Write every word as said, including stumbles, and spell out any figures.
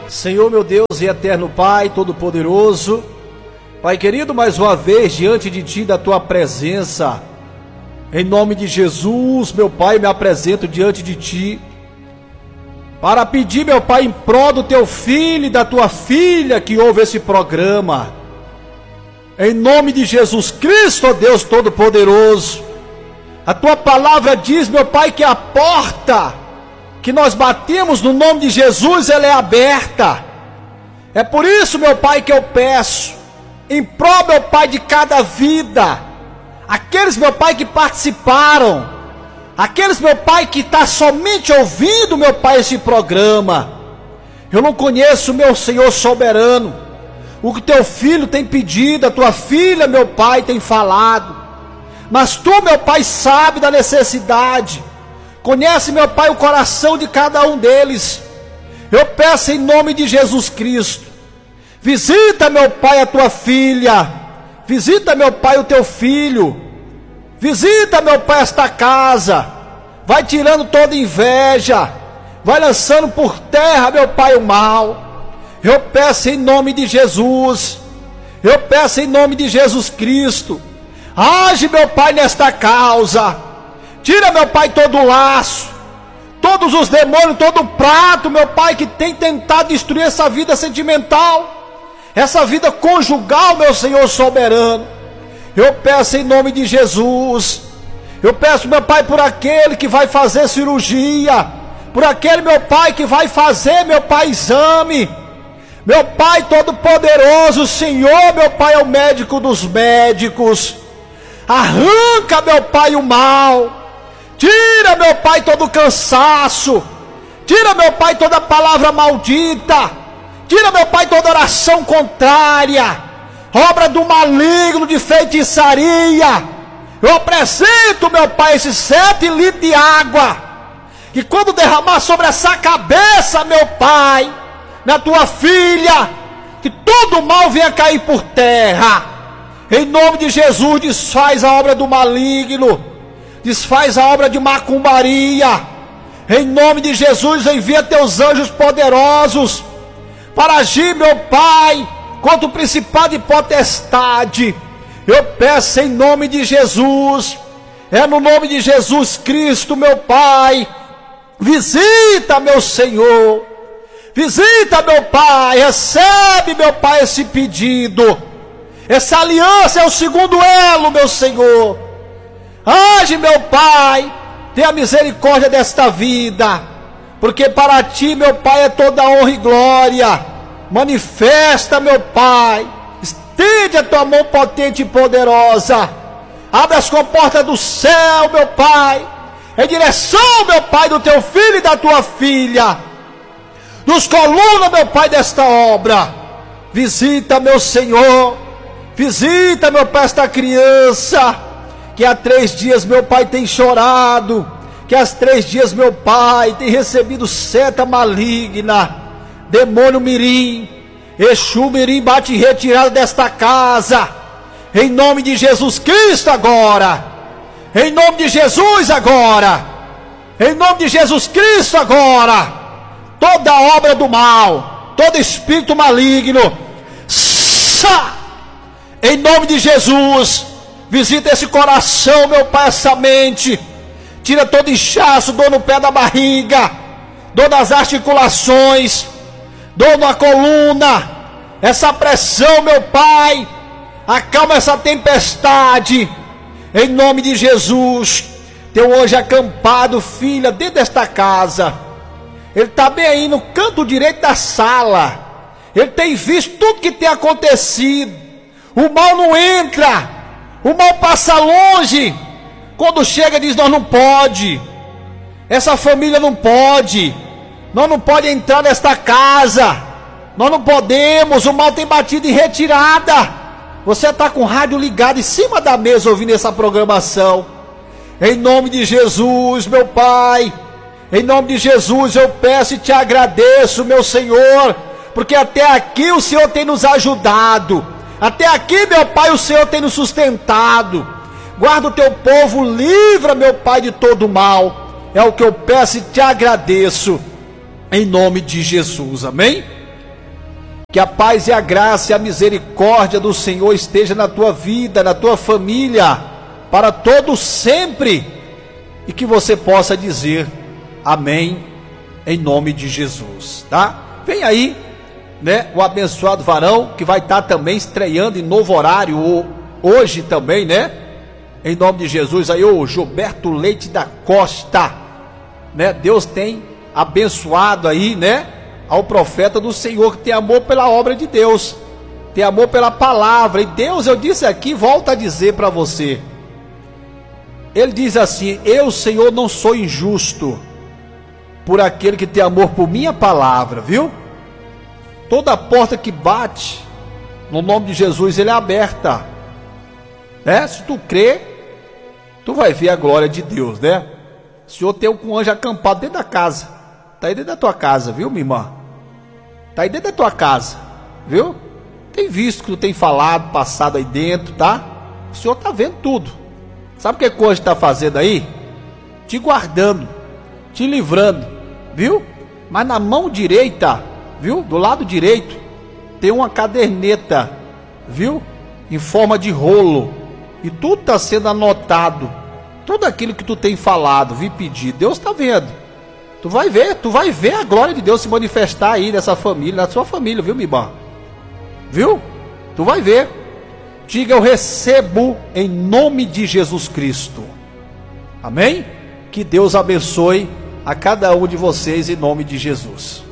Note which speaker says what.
Speaker 1: Senhor, meu Deus e eterno Pai, Todo-Poderoso, Pai querido, mais uma vez diante de Ti, da Tua presença, em nome de Jesus, meu Pai, me apresento diante de Ti, para pedir, meu Pai, em prol do Teu filho e da Tua filha que ouve esse programa, em nome de Jesus Cristo, ó Deus Todo-Poderoso. A Tua palavra diz, meu Pai, que a porta que nós batemos no nome de Jesus, ela é aberta. É por isso, meu Pai, que eu peço, em prol, meu Pai, de cada vida, aqueles, meu Pai, que participaram, aqueles, meu Pai, que está somente ouvindo, meu Pai, esse programa. Eu não conheço, meu Senhor soberano, o que Teu filho tem pedido, a Tua filha, meu Pai, tem falado, mas Tu, meu Pai, sabe da necessidade. Conhece, meu Pai, o coração de cada um deles. Eu peço em nome de Jesus Cristo, visita, meu Pai, a Tua filha, visita, meu Pai, o Teu filho, visita, meu Pai, esta casa, vai tirando toda inveja, vai lançando por terra, meu Pai, o mal. Eu peço em nome de Jesus, eu peço em nome de Jesus Cristo, age, meu Pai, nesta causa. Tira, meu Pai, todo o laço, todos os demônios, todo o prato, meu Pai, que tem tentado destruir essa vida sentimental, essa vida conjugal, meu Senhor soberano. Eu peço em nome de Jesus, eu peço, meu Pai, por aquele que vai fazer cirurgia, por aquele, meu Pai, que vai fazer, meu Pai, exame. Meu Pai Todo-Poderoso, Senhor, meu Pai, é o médico dos médicos. Arranca, meu Pai, o mal. Tira, meu Pai, todo o cansaço. Tira, meu Pai, toda palavra maldita. Tira, meu Pai, toda oração contrária, obra do maligno, de feitiçaria. Eu apresento, meu Pai, esses sete litros de água, que quando derramar sobre essa cabeça, meu Pai, na Tua filha, que todo mal venha cair por terra. Em nome de Jesus, desfaz a obra do maligno, desfaz a obra de macumbaria. Em nome de Jesus, envia Teus anjos poderosos para agir, meu Pai, contra o principado e potestade. Eu peço em nome de Jesus, é no nome de Jesus Cristo, meu Pai, visita, meu Senhor, visita, meu Pai, recebe, meu Pai, esse pedido. Essa aliança é o segundo elo, meu Senhor. Age, meu Pai, tenha misericórdia desta vida, porque para Ti, meu Pai, é toda honra e glória. Manifesta, meu Pai, estende a Tua mão potente e poderosa, abre as comportas do céu, meu Pai, em direção, meu Pai, do Teu filho e da Tua filha, nos colunas, meu Pai, desta obra. Visita, meu Senhor, visita, meu Pai, esta criança, que há três dias, meu Pai, tem chorado, que há três dias, meu Pai, tem recebido seta maligna, demônio mirim, Exu mirim, bate em retirada desta casa, em nome de Jesus Cristo agora, em nome de Jesus agora, em nome de Jesus Cristo agora, toda obra do mal, todo espírito maligno, em nome de Jesus, visita esse coração, meu Pai, essa mente. Tira todo inchaço, dor no pé da barriga, dor nas articulações, dor na coluna, essa pressão, meu Pai. Acalma essa tempestade, em nome de Jesus. Teu anjo acampado, filha, dentro desta casa. Ele está bem aí no canto direito da sala. Ele tem visto tudo que tem acontecido. O mal não entra, o mal passa longe. Quando chega diz, nós não pode, essa família não pode, nós não pode entrar nesta casa, nós não podemos, o mal tem batido em retirada. Você está com o rádio ligado em cima da mesa ouvindo essa programação. Em nome de Jesus, meu Pai, em nome de Jesus eu peço e te agradeço, meu Senhor, porque até aqui o Senhor tem nos ajudado, até aqui, meu Pai, o Senhor tem nos sustentado. Guarda o Teu povo, livra, meu Pai, de todo mal. É o que eu peço e te agradeço, em nome de Jesus, amém? Que a paz e a graça e a misericórdia do Senhor esteja na tua vida, na tua família, para todos sempre. E que você possa dizer amém, em nome de Jesus, tá? Vem aí, né, o abençoado varão, que vai estar também estreando em novo horário, hoje também, né? Em nome de Jesus, aí o Gilberto Leite da Costa, né? Deus tem abençoado aí, né? Ao profeta do Senhor, que tem amor pela obra de Deus, tem amor pela palavra. E Deus, eu disse aqui, volto a dizer para você, Ele diz assim: eu, Senhor, não sou injusto por aquele que tem amor por minha palavra, viu? Toda porta que bate, no nome de Jesus, ele é aberta, né? Se tu crê, tu vai ver a glória de Deus, né? O Senhor tem um anjo acampado dentro da casa, tá aí dentro da tua casa, viu, minha irmã? Tá aí dentro da tua casa, viu? Tem visto que tu tem falado, passado aí dentro, tá? O Senhor tá vendo tudo. Sabe o que o anjo está fazendo aí? Te guardando, te livrando, viu? Mas na mão direita, viu? Do lado direito tem uma caderneta, viu? Em forma de rolo. E tudo está sendo anotado. Tudo aquilo que tu tem falado, vi pedir, Deus está vendo. Tu vai ver, tu vai ver a glória de Deus se manifestar aí nessa família, na sua família, viu, minha irmã? Viu? Tu vai ver. Diga: eu recebo em nome de Jesus Cristo. Amém? Que Deus abençoe a cada um de vocês em nome de Jesus.